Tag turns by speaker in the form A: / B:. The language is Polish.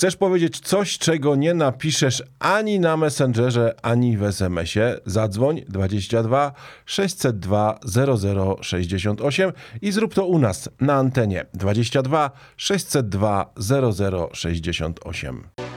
A: Chcesz powiedzieć coś, czego nie napiszesz ani na Messengerze, ani w SMS-ie? Zadzwoń 22 602 0068 i zrób to u nas na antenie 22 602 0068.